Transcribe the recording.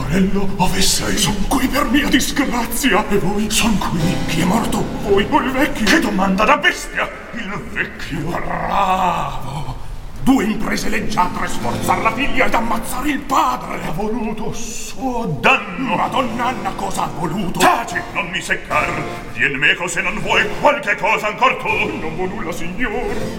Fiorello, ove sei? Son qui per mia disgrazia. E voi? Son qui. Chi è morto? Voi o il vecchio? Che domanda da bestia! Il vecchio. Bravo. 2 imprese leggiadre, sforzar la figlia ed ammazzare il padre. Ha voluto suo danno. Madonna Anna, cosa ha voluto? Taci, non mi seccar. Vien meco se non vuoi qualche cosa ancor tu. Non vo nulla, signor.